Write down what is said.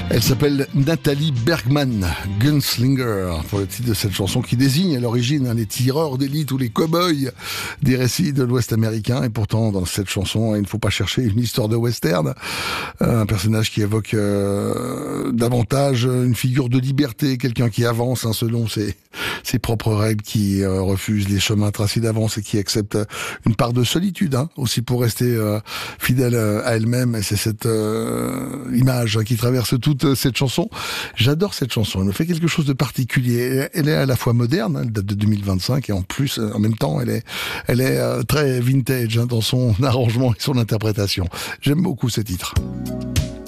Elle s'appelle Nathalie Bergman, Gunslinger, pour le titre de cette chanson qui désigne à l'origine les tireurs d'élite ou les cow-boys des récits de l'Ouest américain. Et pourtant, dans cette chanson, il ne faut pas chercher une histoire de western. Un personnage qui évoque davantage une figure de liberté, quelqu'un qui avance selon ses propres règles, qui refuse les chemins tracés d'avance et qui accepte une part de solitude, aussi pour rester fidèle à elle-même. Et c'est cette image qui traverse toute cette chanson. J'adore cette chanson. Elle me fait quelque chose de particulier. Elle est à la fois moderne, elle date de 2025, et en plus, en même temps, elle est très vintage dans son arrangement et son interprétation. J'aime beaucoup ce titre.